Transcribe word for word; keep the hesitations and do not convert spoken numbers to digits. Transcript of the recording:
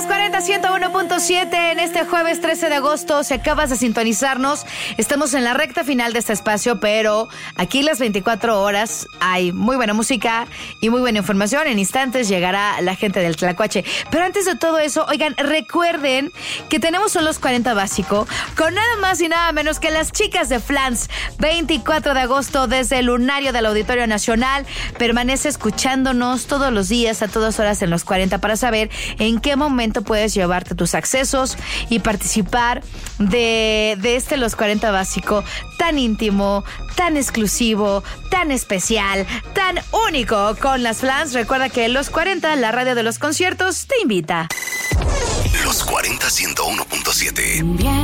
Los cuarenta, ciento uno punto siete en este jueves trece de agosto. Si acabas de sintonizarnos, estamos en la recta final de este espacio, pero aquí las veinticuatro horas hay muy buena música y muy buena información. En instantes llegará la gente del Tlacuache. Pero antes de todo eso, oigan, recuerden que tenemos un Los cuarenta básico con nada más y nada menos que las chicas de Flans. veinticuatro de agosto desde el lunario del Auditorio Nacional. Permanece escuchándonos todos los días a todas horas en Los cuarenta para saber en qué momento puedes llevarte tus accesos y participar de, de este Los cuarenta básico tan íntimo, tan exclusivo, tan especial, tan único con las Flans. Recuerda que Los cuarenta, la radio de los conciertos, te invita. Los cuarenta, ciento uno punto siete.